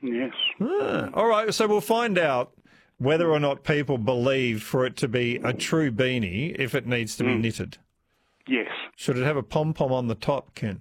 Yes. All right, so we'll find out whether or not people believe for it to be a true beanie if it needs to be knitted. Yes. Should it have a pom-pom on the top, Ken?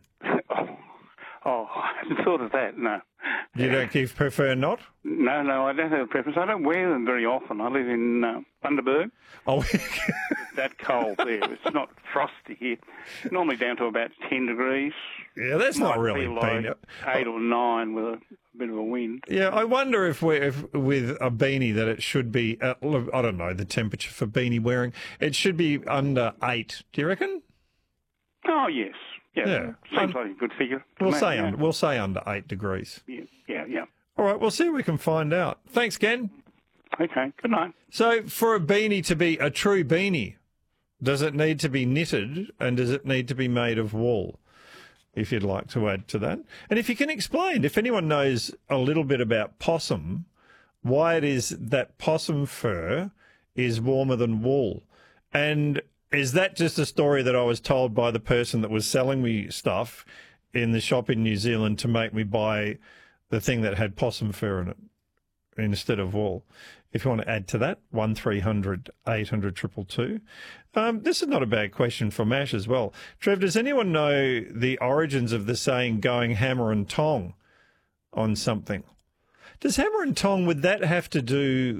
I hadn't thought of that, no. You prefer not? No, I don't have a preference. I don't wear them very often. I live in Bundaberg. Oh, It's that cold there. It's not frosty here. Normally down to about 10 degrees. yeah, that's not really Feel like beanie. 8 or 9 with a bit of a wind. Yeah, I wonder if with a beanie that it should be, I don't know, the temperature for beanie wearing, it should be under 8. Do you reckon? Oh, yes. Yeah. Seems like a good figure. We'll say under 8 degrees. Yeah. All right, we'll see if we can find out. Thanks, Ken. Okay, good night. So for a beanie to be a true beanie, does it need to be knitted and does it need to be made of wool? If you'd like to add to that. And if you can explain, if anyone knows a little bit about possum, why it is that possum fur is warmer than wool. And is that just a story that I was told by the person that was selling me stuff in the shop in New Zealand to make me buy the thing that had possum fur in it instead of wool? If you want to add to that, 1300 800 222. This is not a bad question from Ash as well. Trev, does anyone know the origins of the saying going hammer and tong on something? Does hammer and tong, would that have to do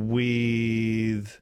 with...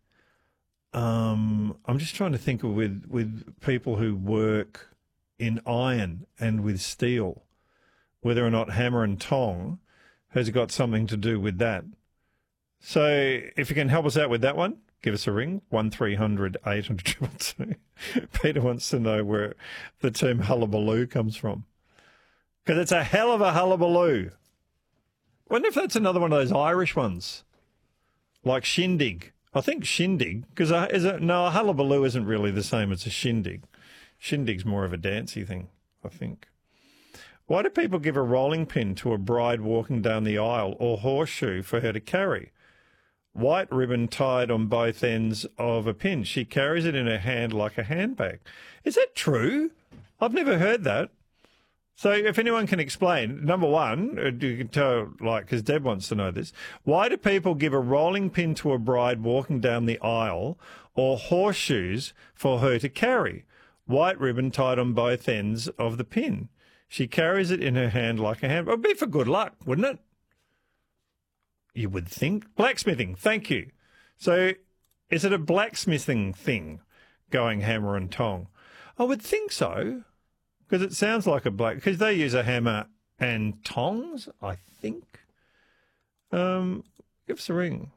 I'm just trying to think of with people who work in iron and with steel, whether or not hammer and tong has got something to do with that. So if you can help us out with that one, give us a ring, 1300 800 222. Peter wants to know where the term hullabaloo comes from. Because it's a hell of a hullabaloo. I wonder if that's another one of those Irish ones, like shindig. I think shindig, because a hullabaloo isn't really the same as a shindig. Shindig's more of a dancey thing, I think. Why do people give a rolling pin to a bride walking down the aisle or horseshoe for her to carry? White ribbon tied on both ends of a pin. She carries it in her hand like a handbag. Is that true? I've never heard that. So if anyone can explain, number one, you can tell, because Deb wants to know this, why do people give a rolling pin to a bride walking down the aisle or horseshoes for her to carry? White ribbon tied on both ends of the pin. She carries it in her hand like a hand. It would be for good luck, wouldn't it? You would think. Blacksmithing, thank you. So is it a blacksmithing thing, going hammer and tong? I would think so. Because it sounds like because they use a hammer and tongs, I think. Give us a ring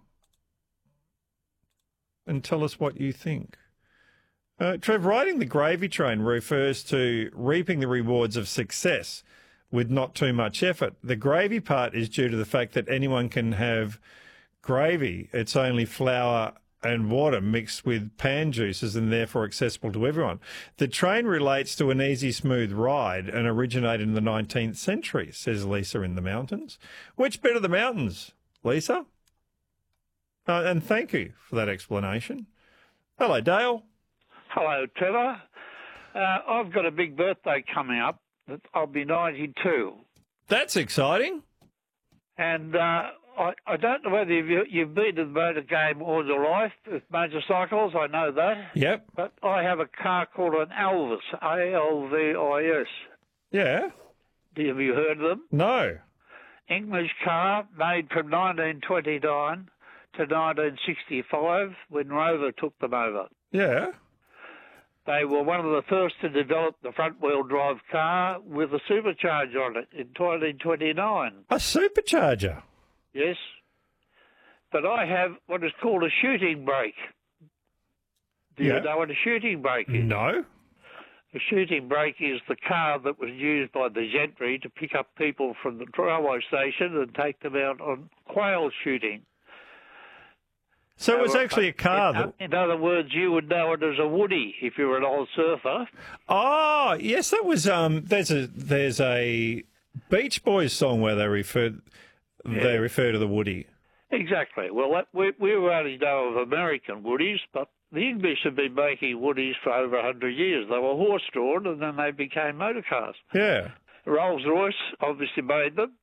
and tell us what you think. Trev, riding the gravy train refers to reaping the rewards of success with not too much effort. The gravy part is due to the fact that anyone can have gravy. It's only flour and water mixed with pan juices and therefore accessible to everyone. The train relates to an easy, smooth ride and originated in the 19th century, says Lisa in the mountains. Which bit of the mountains, Lisa? And thank you for that explanation. Hello, Dale. Hello, Trevor. I've got a big birthday coming up. I'll be 92. That's exciting. And I don't know whether you've been to the motor game all your life with motorcycles. I know that. Yep. But I have a car called an Alvis, A-L-V-I-S. Yeah. Have you heard of them? No. English car made from 1929 to 1965 when Rover took them over. Yeah. They were one of the first to develop the front-wheel drive car with a supercharger on it in 1929. A supercharger? Yes. But I have what is called a shooting brake. Do you know what a shooting brake is? No. A shooting brake is the car that was used by the gentry to pick up people from the railway station and take them out on quail shooting. So it was actually a car. In other words, you would know it as a woody if you were an old surfer. Oh, yes, that was. There's a Beach Boys song where they refer to the woody. Exactly. Well, we only know of American woodies, but the English have been making woodies for over 100 years. They were horse-drawn, and then they became motor cars. Yeah. Rolls-Royce obviously made them.